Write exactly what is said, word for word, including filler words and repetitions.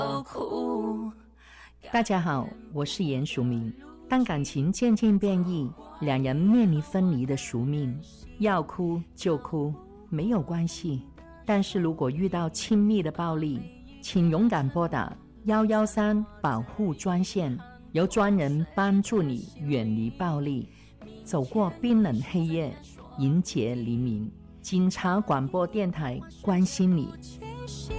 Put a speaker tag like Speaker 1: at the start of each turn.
Speaker 1: 大家好，我是严淑明。当感情渐渐变异，两人面临分离的宿命，要哭就哭，没有关系。但是如果遇到亲密的暴力，请勇敢拨打一一三保护专线，由专人帮助你远离暴力，走过冰冷黑夜，迎接黎明。警察广播电台关心你。